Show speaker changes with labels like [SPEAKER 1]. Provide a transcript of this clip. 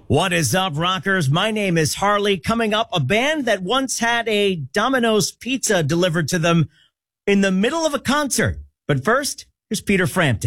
[SPEAKER 1] What is up, rockers? My name is Harley. Coming up, a band that once had a Domino's pizza delivered to them in the middle of a concert. But first, here's Peter Frampton.